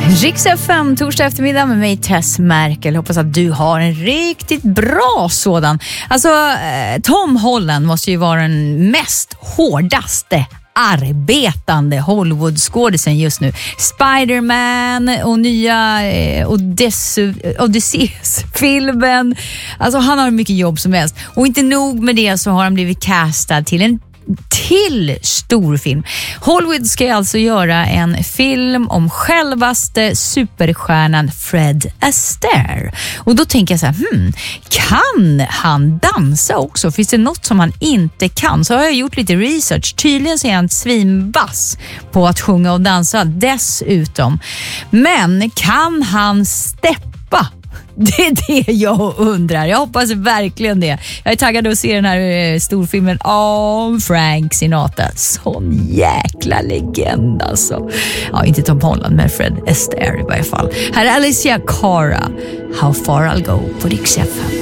Rix FM, torsdag eftermiddag med mig Tess Merkel. Hoppas att du har en riktigt bra sådan. Alltså, Tom Holland måste ju vara den mest hårdaste arbetande Hollywood-skådisen just nu. Spider-Man och nya Odysseus-filmen. Alltså han har mycket jobb som helst. Och inte nog med det så har han blivit castad till en storfilm. Hollywood ska alltså göra en film om självaste superstjärnan Fred Astaire. Och då tänker jag så här, kan han dansa också? Finns det något som han inte kan? Så har jag gjort lite research. Tydligen så är han svinbass på att sjunga och dansa dessutom. Men kan han steppa? Det är det jag undrar. Jag hoppas verkligen det. Jag är taggad att se den här storfilmen om Frank Sinatra. Sån jäkla legend alltså. Ja, inte Tom Holland men Fred Astaire i varje fall. Här är Alicia Cara. How far I'll go på Rix FM.